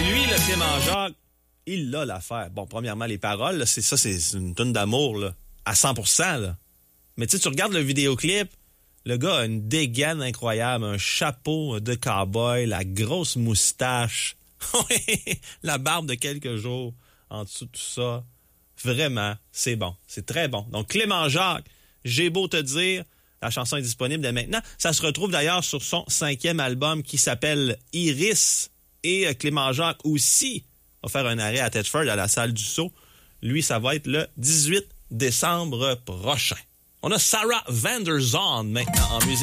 lui, le Clément Jacques, il a l'affaire. Bon, premièrement, les paroles, là, c'est une tonne d'amour, là, à 100%. Là. Mais tu regardes le vidéoclip, le gars a une dégaine incroyable, un chapeau de cow-boy, la grosse moustache, la barbe de quelques jours en dessous de tout ça. Vraiment, c'est bon. C'est très bon. Donc, Clément Jacques, j'ai beau te dire, la chanson est disponible dès maintenant. Ça se retrouve d'ailleurs sur son 5e album qui s'appelle Iris. Et Clément Jacques aussi va faire un arrêt à Thetford, à la salle du Sceau. Lui, ça va être le 18 décembre prochain. On a Sarah Vanderzon maintenant en musique.